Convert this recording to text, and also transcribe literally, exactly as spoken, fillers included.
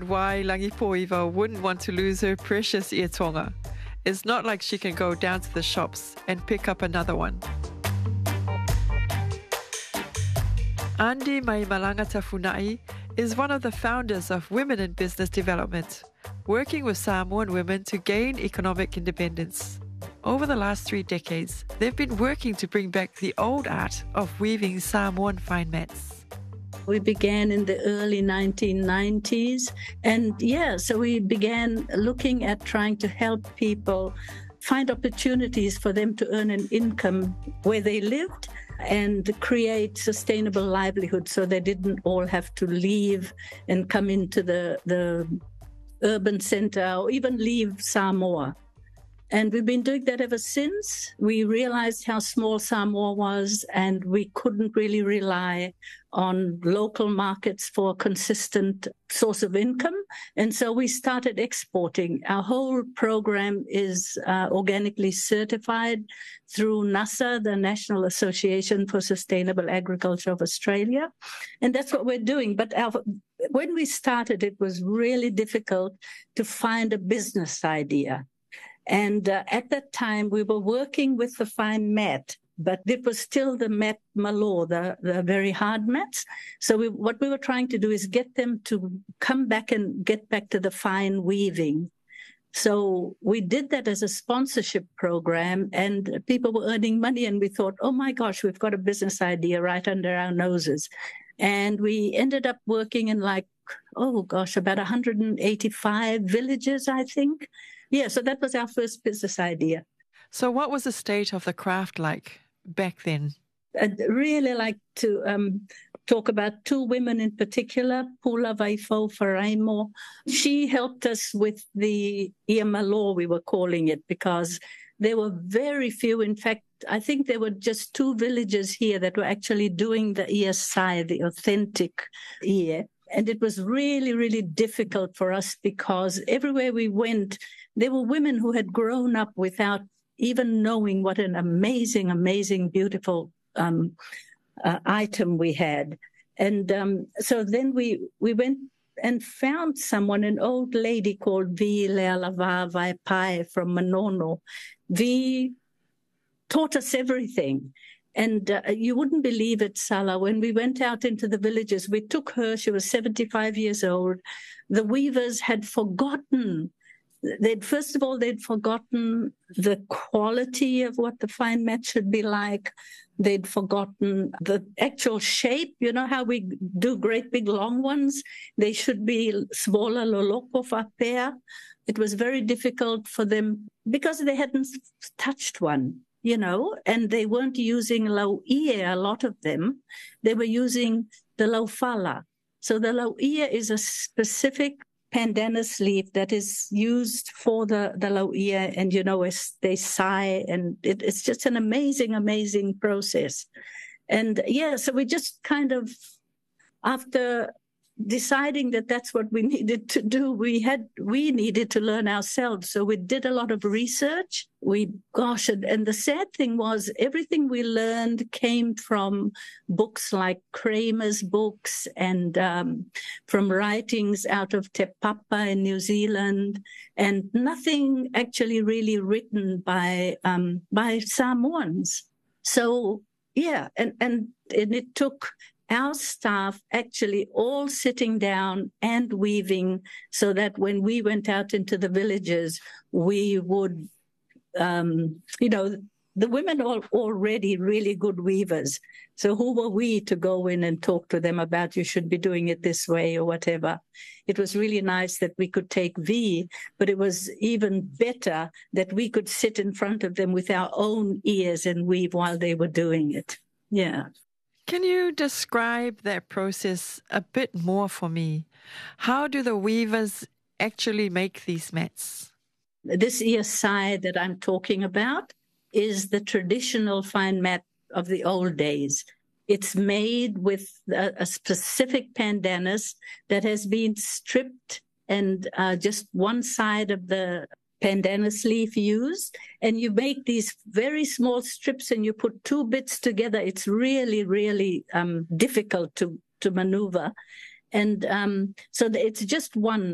why Langipoiva wouldn't want to lose her precious ear tonga. It's not like she can go down to the shops and pick up another one. Andi Maimalangata Funai is one of the founders of Women in Business Development, working with Samoan women to gain economic independence. Over the last three decades, they've been working to bring back the old art of weaving Samoan fine mats. We began in the early nineteen nineties, and yeah, so we began looking at trying to help people find opportunities for them to earn an income where they lived and create sustainable livelihood so they didn't all have to leave and come into the, the urban center or even leave Samoa. And we've been doing that ever since. We realized how small Samoa was, and we couldn't really rely on local markets for a consistent source of income. And so we started exporting. Our whole program is uh, organically certified through NASA, the National Association for Sustainable Agriculture of Australia. And that's what we're doing. But our, when we started, it was really difficult to find a business idea. And uh, at that time, we were working with the fine mat, but it was still the mat malo, the, the very hard mats. So we, what we were trying to do is get them to come back and get back to the fine weaving. So we did that as a sponsorship program, and people were earning money, and we thought, oh my gosh, we've got a business idea right under our noses. And we ended up working in like, oh gosh, about one hundred eighty-five villages, I think. Yeah, so that was our first business idea. So what was the state of the craft like back then? I'd really like to um, talk about two women in particular, Pula Vaifo Faraimo. She helped us with the Ia Malo, we were calling it, because there were very few. In fact, I think there were just two villages here that were actually doing the Ia Sai, the authentic Ia. And it was really, really difficult for us because everywhere we went, there were women who had grown up without even knowing what an amazing, amazing, beautiful um, uh, item we had. And um, so then we we went and found someone, an old lady called Vi Lealava Vaipai from Manono. Vi taught us everything. And uh, you wouldn't believe it, Salah, when we went out into the villages, we took her, she was seventy-five years old. The weavers had forgotten, they'd first of all, they'd forgotten the quality of what the fine mat should be like. They'd forgotten the actual shape, you know how we do great big long ones? They should be smaller, loloko whapea. It was very difficult for them because they hadn't touched one. You know, and they weren't using lauia, a lot of them. They were using the laufala. So the lauia is a specific pandana sleeve that is used for the, the lauia, and, you know, they sigh, and it, it's just an amazing, amazing process. And, yeah, so we just kind of, after deciding that that's what we needed to do, we had we needed to learn ourselves. So we did a lot of research. We, gosh, and, and the sad thing was everything we learned came from books like Kramer's books and um, from writings out of Te Papa in New Zealand, and nothing actually really written by um, by Samoans. So, yeah, and, and, and it took our staff actually all sitting down and weaving so that when we went out into the villages, we would, um, you know, the women are already really good weavers. So who were we to go in and talk to them about you should be doing it this way or whatever? It was really nice that we could take V, but it was even better that we could sit in front of them with our own ears and weave while they were doing it. Yeah. Can you describe that process a bit more for me? How do the weavers actually make these mats? This Ia Sai that I'm talking about is the traditional fine mat of the old days. It's made with a, a specific pandanus that has been stripped and uh, just one side of the pandanus leaf used, and you make these very small strips and you put two bits together. It's really, really um, difficult to, to maneuver. And um, so it's just one